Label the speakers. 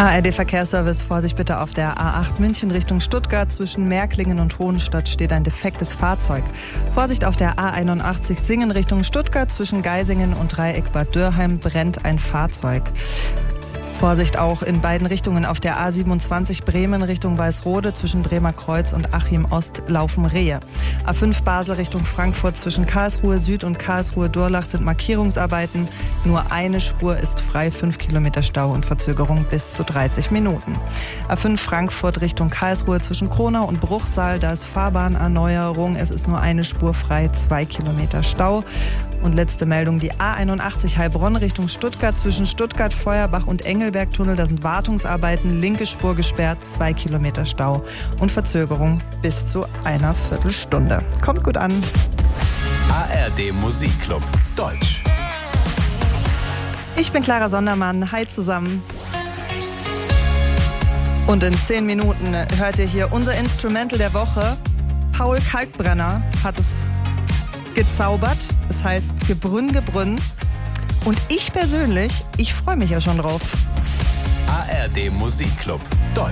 Speaker 1: ARD Verkehrsservice, Vorsicht bitte auf der A8 München Richtung Stuttgart. Zwischen Märklingen und Hohenstadt steht ein defektes Fahrzeug. Vorsicht auf der A81 Singen Richtung Stuttgart. Zwischen Geisingen und Dreieck Bad Dürrheim brennt ein Fahrzeug. Vorsicht auch in beiden Richtungen auf der A27 Bremen Richtung Weißrode. Zwischen Bremer Kreuz und Achim Ost laufen Rehe. A5 Basel Richtung Frankfurt. Zwischen Karlsruhe Süd und Karlsruhe Durlach sind Markierungsarbeiten. Nur eine Spur ist frei, 5 Kilometer Stau und Verzögerung bis zu 30 Minuten. A5 Frankfurt Richtung Karlsruhe zwischen Kronau und Bruchsal. Da ist Fahrbahnerneuerung. Es ist nur eine Spur frei, 2 Kilometer Stau. Und letzte Meldung, die A81 Heilbronn Richtung Stuttgart. Zwischen Stuttgart, Feuerbach und Engelbergtunnel, da sind Wartungsarbeiten, linke Spur gesperrt, 2 Kilometer Stau und Verzögerung bis zu einer Viertelstunde. Kommt gut an.
Speaker 2: ARD Musikclub Deutsch.
Speaker 1: Ich bin Clara Sondermann. Hi zusammen. Und in 10 Minuten hört ihr hier unser Instrumental der Woche. Paul Kalkbrenner hat es gezaubert. Es heißt Gebrünn, Gebrünn. Und ich persönlich, ich freue mich ja schon drauf.
Speaker 2: ARD Musikclub Deutsch.